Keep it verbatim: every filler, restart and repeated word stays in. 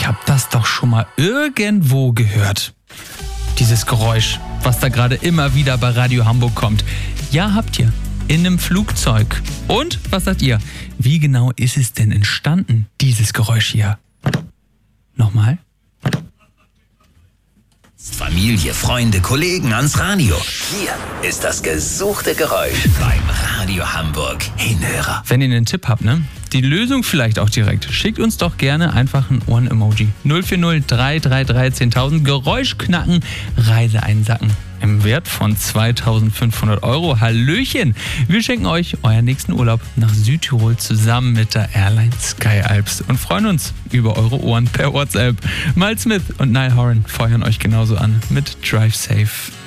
ich habe das doch schon mal irgendwo gehört. Dieses Geräusch, was da gerade immer wieder bei Radio Hamburg kommt. Ja, habt ihr. In einem Flugzeug. Und, was sagt ihr? Wie genau ist es denn entstanden, dieses Geräusch hier? Nochmal? Familie, Freunde, Kollegen ans Radio. Hier ist das gesuchte Geräusch beim Radio Hamburg Hinhörer. Wenn ihr einen Tipp habt, ne? Die Lösung vielleicht auch direkt. Schickt uns doch gerne einfach ein Ohren-Emoji. null vier null drei drei drei zehntausend. Geräusch knacken, Reise einsacken. Im Wert von zweitausendfünfhundert Euro. Hallöchen! Wir schenken euch euren nächsten Urlaub nach Südtirol zusammen mit der Airline Sky Alps und freuen uns über eure Ohren per WhatsApp. Miles Smith und Niall Horan feuern euch genauso an mit Drive Safe.